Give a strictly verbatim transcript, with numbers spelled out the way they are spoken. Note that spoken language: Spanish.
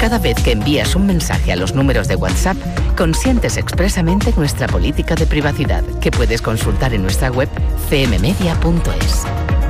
Cada vez que envías un mensaje a los números de WhatsApp, consientes expresamente nuestra política de privacidad, que puedes consultar en nuestra web c m media punto es.